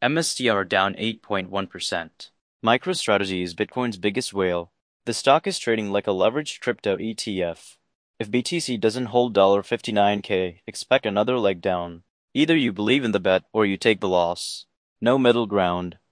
MSTR down 8.1%. MicroStrategy is Bitcoin's biggest whale. The stock is trading like a leveraged crypto ETF. If BTC doesn't hold $59K, expect another leg down. Either you believe in the bet or you take the loss. No middle ground.